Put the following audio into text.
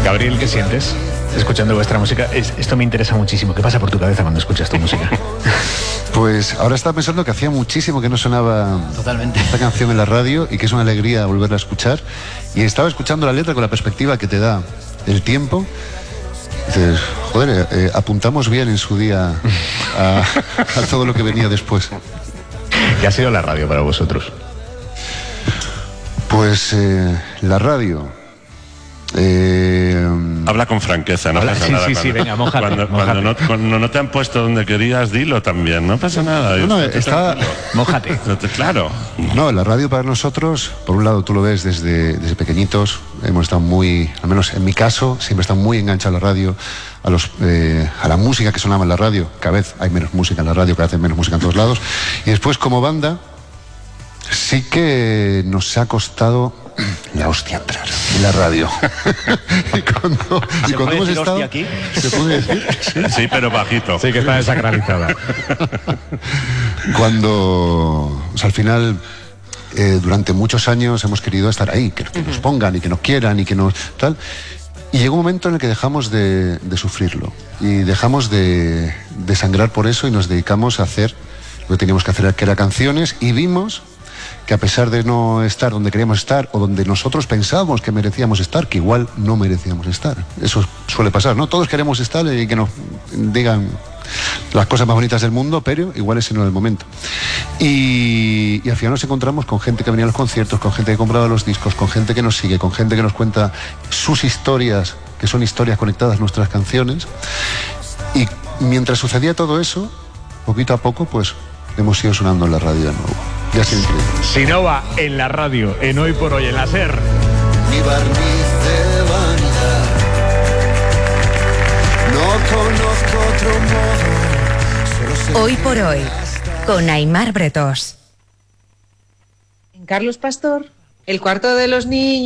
Gabriel, ¿qué sientes escuchando vuestra música? Esto me interesa muchísimo. ¿Qué pasa por tu cabeza cuando escuchas tu música? Pues ahora estaba pensando que hacía muchísimo que no sonaba Totalmente esta canción en la radio y que es una alegría volverla a escuchar. Y estaba escuchando la letra con la perspectiva que te da el tiempo. Dices, joder, apuntamos bien en su día a todo lo que venía después. ¿Qué ha sido la radio para vosotros? Pues la radio. Habla con franqueza, no pasa nada. Sí, venga, mójate. Cuando no te han puesto donde querías, dilo también, no pasa nada. Mójate. Claro. No, la radio para nosotros, por un lado tú lo ves desde pequeñitos, hemos estado muy, al menos en mi caso, siempre he estado muy enganchado a la radio, a la música que sonaba en la radio. Cada vez hay menos música en la radio, cada vez hay menos música en todos lados. Y después como banda, sí que nos ha costado la hostia entrar en la radio. y cuando hemos estado aquí? ¿Se puede decir? Sí, pero bajito. Sí, que está desacralizada. Cuando, al final, durante muchos años hemos querido estar ahí, que nos pongan y que nos quieran y que nos tal. Y llegó un momento en el que dejamos de sufrirlo y dejamos de sangrar por eso y nos dedicamos a hacer lo que teníamos que hacer, que era canciones, y vimos que a pesar de no estar donde queríamos estar o donde nosotros pensábamos que merecíamos estar, que igual no merecíamos estar. Eso suele pasar, ¿no? Todos queremos estar y que nos digan las cosas más bonitas del mundo, pero igual ese no es el momento. Y al final nos encontramos con gente que venía a los conciertos, con gente que compraba los discos, con gente que nos sigue, con gente que nos cuenta sus historias, que son historias conectadas a nuestras canciones. Y mientras sucedía todo eso, poquito a poco, pues hemos ido sonando en la radio de nuevo. Ya ha sido increíble. Sinova en la radio, en Hoy por Hoy, en la SER. Mi barniz de vanidad. No conozco otro modo. Hoy por Hoy, con Aimar Bretos. En Carlos Pastor, el cuarto de los niños.